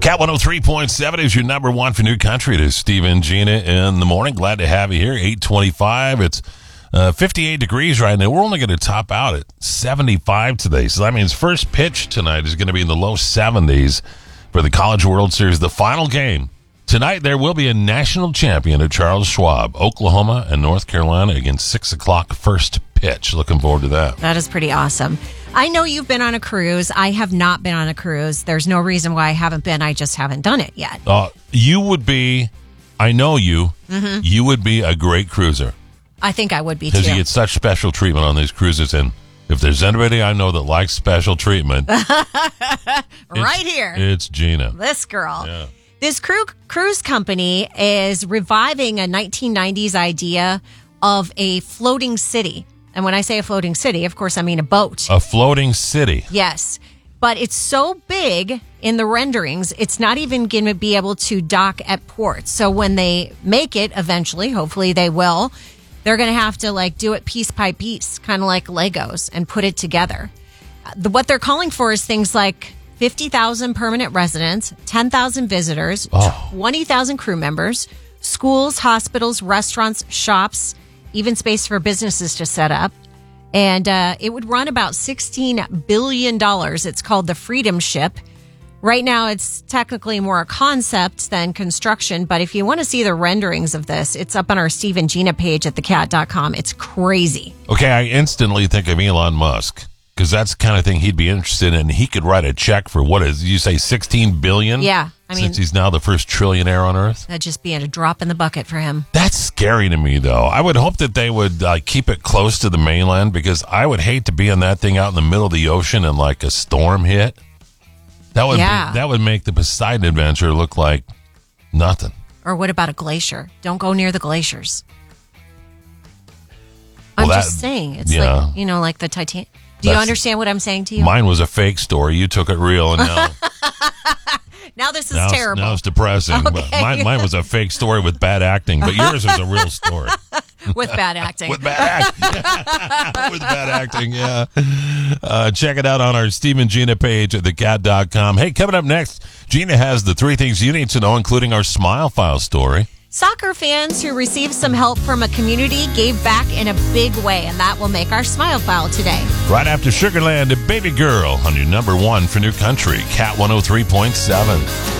Cat 103.7 is your number one for New Country. It is Steve and Gina in the morning. Glad to have you here. 8:25. It's 58 degrees right now. We're only going to top out at 75 today. So that means first pitch tonight is going to be in the low 70s for the College World Series. The final game. Tonight there will be a national champion at Charles Schwab. Oklahoma and North Carolina against 6 o'clock first pitch. Looking forward to that. That is pretty awesome. I know you've been on a cruise. I have not been on a cruise. There's no reason why I haven't been. I just haven't done it yet. You would be, I know you, you would be a great cruiser. I think I would be, too. Because you get such special treatment on these cruises. And if there's anybody I know that likes special treatment, right here. It's Gina. This girl. Yeah. This cruise company is reviving a 1990s idea of a floating city. And when I say a floating city, of course, I mean a boat. A floating city. Yes. But it's so big in the renderings, it's not even going to be able to dock at ports. So when they make it eventually, hopefully they will, they're going to have to do it piece by piece, kind of like Legos, and put it together. What they're calling for is things like 50,000 permanent residents, 10,000 visitors, 20,000 crew members, schools, hospitals, restaurants, shops, even space for businesses to set up. And it would run about $16 billion. It's called the Freedom Ship. Right now, it's technically more a concept than construction. But if you want to see the renderings of this, it's up on our Steve and Gina page at thecat.com. It's crazy. Okay, I instantly think of Elon Musk. Because that's the kind of thing he'd be interested in. He could write a check for, what is, you say $16 billion? Yeah. Since he's now the first trillionaire on Earth? That'd just be a drop in the bucket for him. That's scary to me, though. I would hope that they would keep it close to the mainland, because I would hate to be on that thing out in the middle of the ocean and a storm hit. That would make the Poseidon Adventure look like nothing. Or what about a glacier? Don't go near the glaciers. I'm just saying. It's like the Titanic. Do you understand what I'm saying to you? Mine was a fake story. You took it real, and now now this is terrible. Now it's depressing. Okay. But mine was a fake story with bad acting, but yours was a real story. With bad acting. With bad acting. With bad acting, yeah. Check it out on our Steve and Gina page at thecat.com. Hey, coming up next, Gina has the 3 things you need to know, including our Smile File story. Soccer fans who received some help from a community gave back in a big way, and that will make our Smile File today. Right after Sugarland, a Baby Girl on your number one for New Country, Cat 103.7.